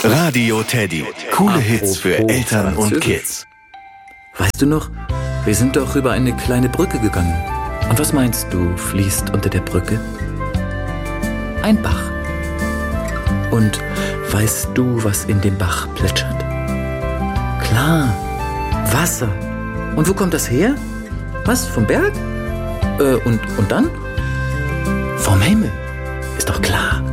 Radio Teddy. Coole Hits für Eltern und Kids. Weißt du noch, wir sind doch über eine kleine Brücke gegangen. Und was meinst du, fließt unter der Brücke? Ein Bach. Und weißt du, was in dem Bach plätschert? Klar, Wasser. Und wo kommt das her? Was, vom Berg? Und dann? Vom Himmel. Ist doch klar.